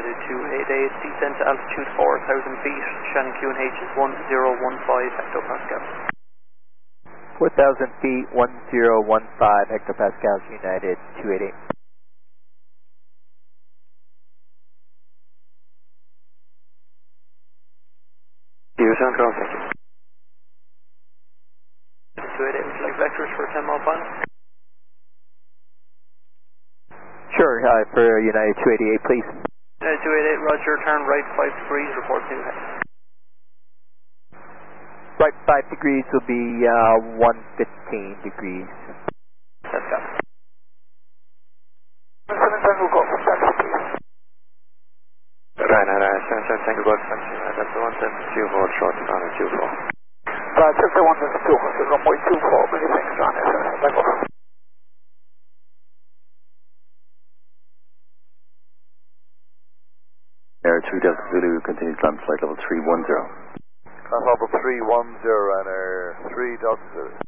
United 288, descend to altitude 4,000 feet, Shannon QNH is 1015 hectopascal. 4,000 feet, 1015 hectopascals, United 288. Sound control, thank you. 288, would you like vectors for 10 mile final? Sure, for United 288, please. United 288, roger, turn right 5 degrees, report new head. Right 5 degrees will be 115 degrees. That's got it. 7 Tango Golf, taxi please. Right, 7 Tango Golf, taxi, that's the 1724, short on a 24. Right, 7124, so runway 24, many thanks, Ryan, 7 Tango. Air 2 Delta Zulu, continues climb flight level 310. Climb level 310 and Air 3 Delta Zulu.